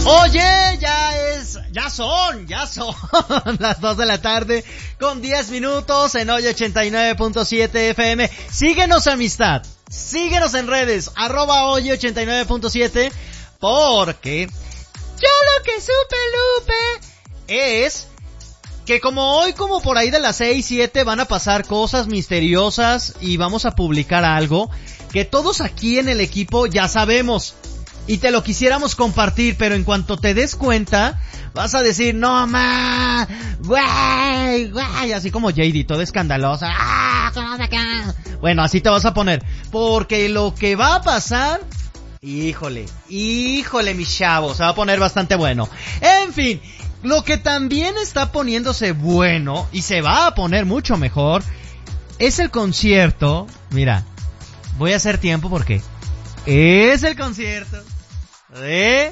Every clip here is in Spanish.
Oye, ya son las 2 de la tarde con 10 minutos en Hoy 89.7 FM. Síguenos, amistad, síguenos en redes, @Hoy 89.7, porque yo lo que supe, Lupe, es que como por ahí de las 6, 7 van a pasar cosas misteriosas y vamos a publicar algo que todos aquí en el equipo ya sabemos. Y te lo quisiéramos compartir, pero en cuanto te des cuenta, vas a decir, no, ma, güey, así como JD, toda escandalosa. Bueno, así te vas a poner, porque lo que va a pasar, híjole, mi chavo, se va a poner bastante bueno. En fin, lo que también está poniéndose bueno, y se va a poner mucho mejor, es el concierto. Mira, voy a hacer tiempo porque es el concierto de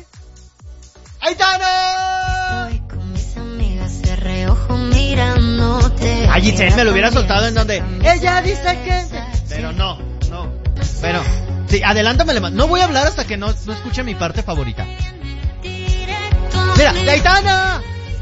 Aitana. Estoy con mis amigas de reojo mirándote. Ay, Giselle, me lo hubiera soltado en donde ella dice que... Pero no. Pero, sí, adelántamele más. No voy a hablar hasta que no escuche mi parte favorita. Mira, de Aitana.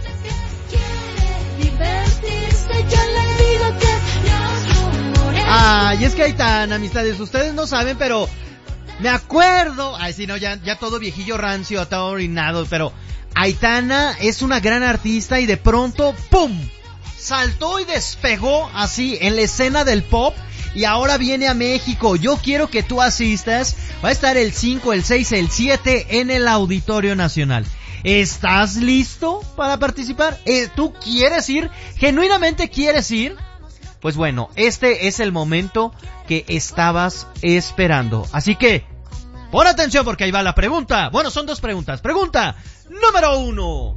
Ay, es que Aitana, amistades, ustedes no saben, pero... me acuerdo, ay sí, no, ya todo viejillo rancio, todo orinado, pero Aitana es una gran artista y de pronto, ¡pum!, saltó y despegó así en la escena del pop y ahora viene a México. Yo quiero que tú asistas, va a estar el 5, el 6, el 7 en el Auditorio Nacional. ¿Estás listo para participar? ¿Tú quieres ir? ¿Genuinamente quieres ir? Pues bueno, este es el momento que estabas esperando. Así que, pon atención porque ahí va la pregunta. Bueno, son 2 preguntas. Pregunta número 1.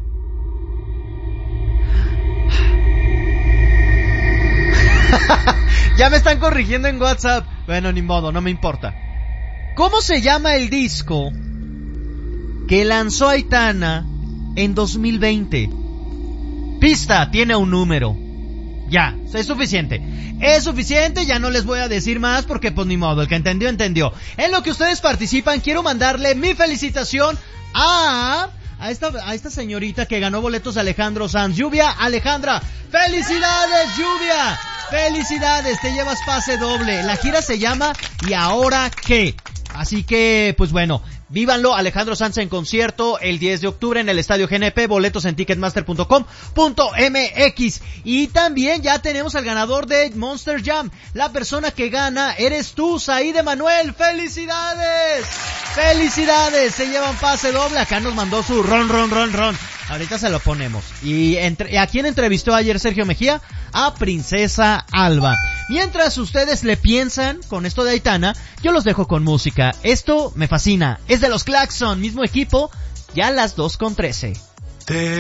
Ya me están corrigiendo en WhatsApp. Bueno, ni modo, no me importa. ¿Cómo se llama el disco que lanzó Aitana en 2020? Pista, tiene un número. Ya, es suficiente, ya no les voy a decir más porque pues ni modo, el que entendió, entendió. En lo que ustedes participan, quiero mandarle mi felicitación a esta señorita que ganó boletos de Alejandro Sanz. Lluvia, Alejandra, felicidades, Lluvia, felicidades, te llevas pase doble. La gira se llama ¿Y ahora qué? Así que, pues bueno, vívanlo, Alejandro Sanz en concierto el 10 de octubre en el Estadio GNP, boletos en ticketmaster.com.mx. Y también ya tenemos al ganador de Monster Jam. La persona que gana eres tú, Said Emanuel. ¡Felicidades! ¡Felicidades! Se llevan pase doble. Acá nos mandó su ron. Ahorita se lo ponemos. ¿Y a quién entrevistó ayer Sergio Mejía? A Princesa Alba. Mientras ustedes le piensan con esto de Aitana, yo los dejo con música. Esto me fascina. Es de los Claxon, mismo equipo, ya las 2:13.